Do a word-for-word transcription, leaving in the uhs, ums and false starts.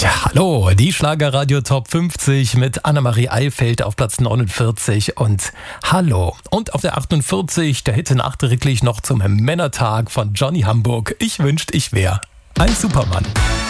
Ja, hallo, die Schlagerradio Top fünfzig mit Annemarie Eilfeld auf Platz neunundvierzig und hallo. Und auf der achtundvierzig der Hit nachträglich noch zum Männertag von Johnny Hamburg. Ich wünscht, ich wär ein Supermann.